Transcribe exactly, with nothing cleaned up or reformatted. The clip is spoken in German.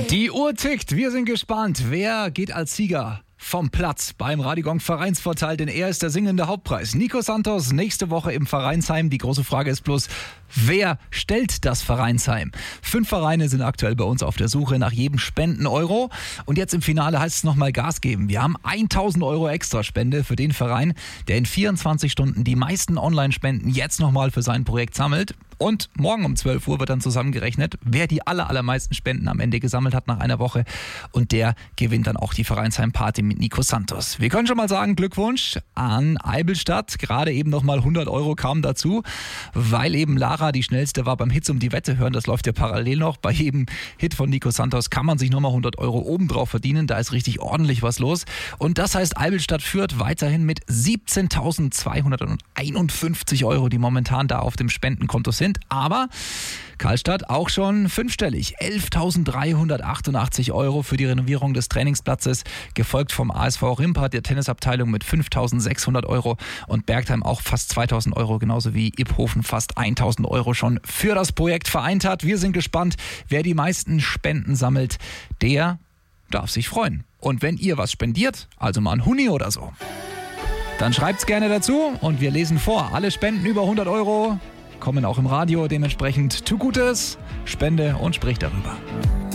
Die Uhr tickt, wir sind gespannt. Wer geht als Sieger vom Platz beim Radigong Vereinsvorteil? Denn er ist der singende Hauptpreis. Nico Santos nächste Woche im Vereinsheim. Die große Frage ist bloß, wer stellt das Vereinsheim? Fünf Vereine sind aktuell bei uns auf der Suche nach jedem Spenden-Euro. Und jetzt im Finale heißt es nochmal Gas geben. Wir haben tausend Euro Extraspende für den Verein, der in vierundzwanzig Stunden die meisten Online-Spenden jetzt nochmal für sein Projekt sammelt. Und morgen um zwölf Uhr wird dann zusammengerechnet, wer die aller, allermeisten Spenden am Ende gesammelt hat nach einer Woche. Und der gewinnt dann auch die Vereinsheim-Party mit Nico Santos. Wir können schon mal sagen, Glückwunsch an Eibelstadt. Gerade eben nochmal hundert Euro kamen dazu, weil eben Lara die schnellste war beim Hits um die Wette hören. Das läuft ja parallel noch. Bei jedem Hit von Nico Santos kann man sich nochmal hundert Euro obendrauf verdienen. Da ist richtig ordentlich was los. Und das heißt, Eibelstadt führt weiterhin mit siebzehntausendzweihunderteinundfünfzig Euro, die momentan da auf dem Spendenkonto sind. Aber Karlstadt auch schon fünfstellig, elftausenddreihundertachtundachtzig Euro für die Renovierung des Trainingsplatzes, gefolgt vom A S V Rimpa, der Tennisabteilung mit fünftausendsechshundert Euro und Bergheim auch fast zweitausend Euro, genauso wie Iphofen fast tausend Euro schon für das Projekt vereint hat. Wir sind gespannt, wer die meisten Spenden sammelt, der darf sich freuen. Und wenn ihr was spendiert, also mal ein Huni oder so, dann schreibt's gerne dazu und wir lesen vor. Alle Spenden über hundert Euro kommen auch im Radio, dementsprechend tu Gutes, spende und sprich darüber.